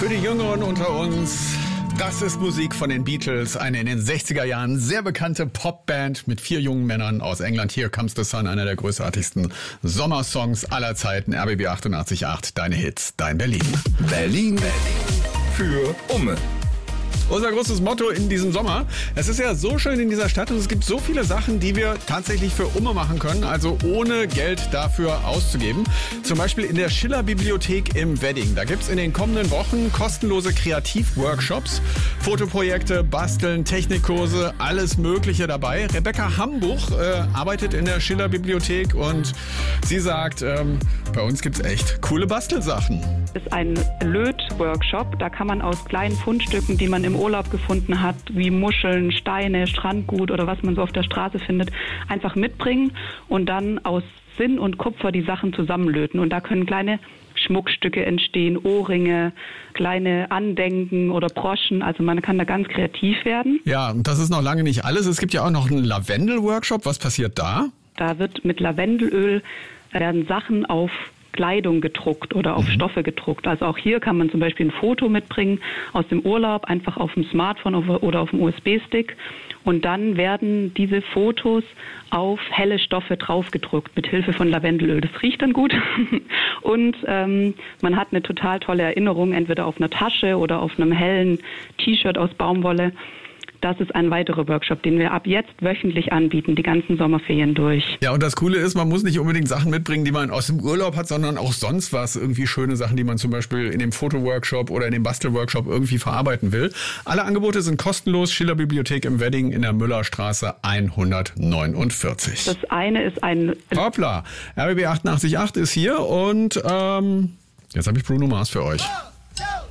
Für die Jüngeren unter uns, das ist Musik von den Beatles, eine in den 60er Jahren sehr bekannte Popband mit 4 jungen Männern aus England. Here Comes the Sun, einer der großartigsten Sommersongs aller Zeiten. RBB 88.8, deine Hits, dein Berlin. Berlin für Umme. Unser großes Motto in diesem Sommer. Es ist ja so schön in dieser Stadt und es gibt so viele Sachen, die wir tatsächlich für Umme machen können, also ohne Geld dafür auszugeben. Zum Beispiel in der Schiller-Bibliothek im Wedding. Da gibt's in den kommenden Wochen kostenlose Kreativworkshops, Fotoprojekte, Basteln, Technikkurse, alles Mögliche dabei. Rebecca Hambuch arbeitet in der Schiller-Bibliothek und sie sagt, bei uns gibt's echt coole Bastelsachen. Das ist ein Löt-Workshop. Da kann man aus kleinen Fundstücken, die man im Urlaub gefunden hat, wie Muscheln, Steine, Strandgut oder was man so auf der Straße findet, einfach mitbringen und dann aus Zinn und Kupfer die Sachen zusammenlöten. Und da können kleine Schmuckstücke entstehen, Ohrringe, kleine Andenken oder Broschen. Also man kann da ganz kreativ werden. Ja, und das ist noch lange nicht alles. Es gibt ja auch noch einen Lavendel-Workshop. Was passiert da? Da wird mit Lavendelöl werden Sachen auf Kleidung gedruckt oder auf Stoffe gedruckt. Also auch hier kann man zum Beispiel ein Foto mitbringen aus dem Urlaub, einfach auf dem Smartphone oder auf dem USB-Stick. Und dann werden diese Fotos auf helle Stoffe draufgedruckt mit Hilfe von Lavendelöl. Das riecht dann gut und man hat eine total tolle Erinnerung, entweder auf einer Tasche oder auf einem hellen T-Shirt aus Baumwolle. Das ist ein weiterer Workshop, den wir ab jetzt wöchentlich anbieten, die ganzen Sommerferien durch. Ja, und das Coole ist, man muss nicht unbedingt Sachen mitbringen, die man aus dem Urlaub hat, sondern auch sonst was. Irgendwie schöne Sachen, die man zum Beispiel in dem Fotoworkshop oder in dem Bastelworkshop irgendwie verarbeiten will. Alle Angebote sind kostenlos. Schiller Bibliothek im Wedding in der Müllerstraße 149. Das eine ist ein... Hoppla, RBB 88.8 ist hier und jetzt habe ich Bruno Mars für euch.